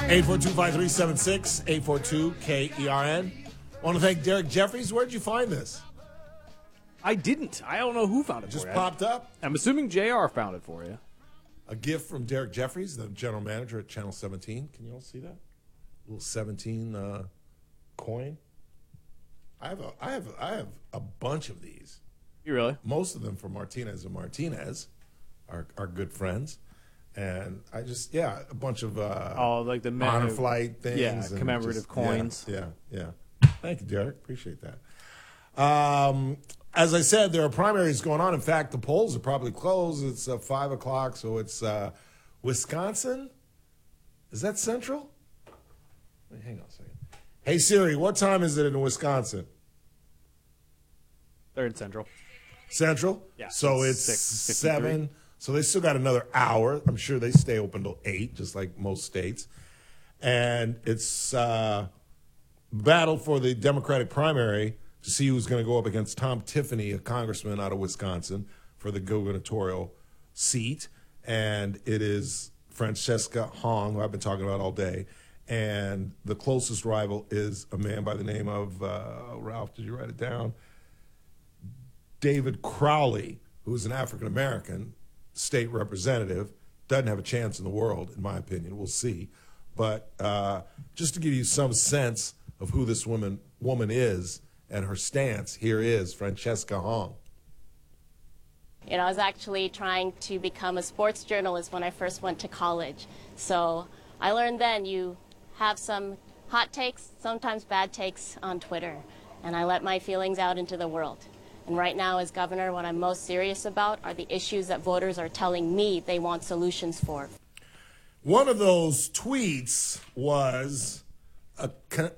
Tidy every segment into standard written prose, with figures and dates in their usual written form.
842-5376, 842-KERN. Want to thank Derek Jeffries. Where'd you find this? I didn't. I don't know who found it Just for you. popped up. I'm assuming JR found it for you. A gift from Derek Jeffries, the general manager at Channel 17. Can you all see that? Little 17 coin. I have a bunch of these. You really? Most of them from Martinez and Martinez, our good friends. And I just, a bunch of like the honor flight things. Yeah, and commemorative coins. Yeah. Thank you, Derek. Appreciate that. As I said, there are primaries going on. In fact, the polls are probably closed. It's 5 o'clock, so it's Wisconsin. Is that Central? Wait, hang on a second. Hey, Siri, what time is it in Wisconsin? They're in Central. Central? Yeah. So it's 7. So they still got another hour. I'm sure they stay open till 8, just like most states. And it's battle for the Democratic primary to see who's going to go up against Tom Tiffany, a congressman out of Wisconsin, for the gubernatorial seat. And it is Francesca Hong, who I've been talking about all day. And the closest rival is a man by the name of, Ralph, did you write it down? David Crowley, who is an African-American state representative. Doesn't have a chance in the world, in my opinion. We'll see. But just to give you some sense of who this woman is and her stance, here is Francesca Hong. You know, I was actually trying to become a sports journalist when I first went to college. So I learned then you have some hot takes, sometimes bad takes on Twitter. And I let my feelings out into the world. And right now, as governor, what I'm most serious about are the issues that voters are telling me they want solutions for. One of those tweets was a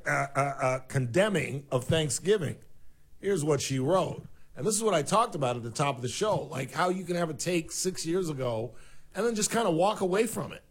condemning of Thanksgiving. Here's what she wrote. And this is what I talked about at the top of the show, like how you can have a take 6 years ago and then just kind of walk away from it.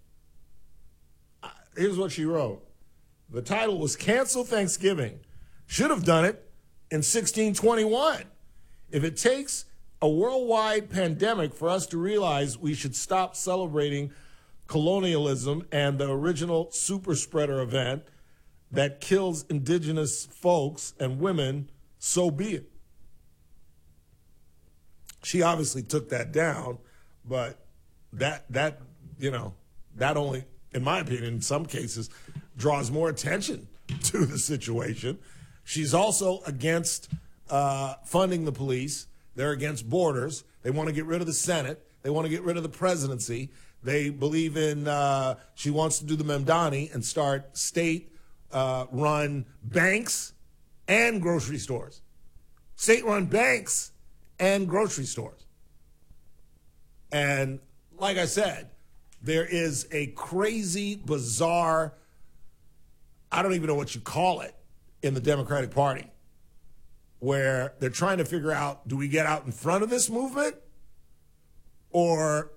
Here's what she wrote. The title was Cancel Thanksgiving. Should have done it in 1621. If it takes a worldwide pandemic for us to realize we should stop celebrating colonialism and the original super spreader event that kills indigenous folks and women, so be it. She obviously took that down, but that only, in my opinion, in some cases, draws more attention to the situation. She's also against funding the police. They're against borders. They want to get rid of the Senate. They want to get rid of the presidency. They believe in, she wants to do the Mamdani and start state-run banks and grocery stores. State-run banks and grocery stores. And like I said, there is a crazy, bizarre, I don't even know what you call it, in the Democratic Party, where they're trying to figure out, do we get out in front of this movement or